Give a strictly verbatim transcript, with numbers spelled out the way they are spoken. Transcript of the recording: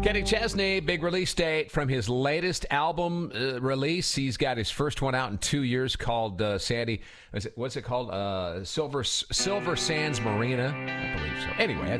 Kenny Chesney, big release date from his latest album uh, release. He's got his first one out in two years called uh, Sandy. Is it, what's it called? Uh, Silver Silver Sands Marina, I believe so. Anyway,